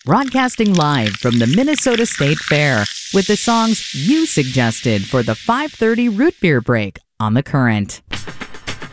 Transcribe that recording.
broadcasting live from the Minnesota State Fair with the songs you suggested for the 5:30 Root Beer Break on The Current.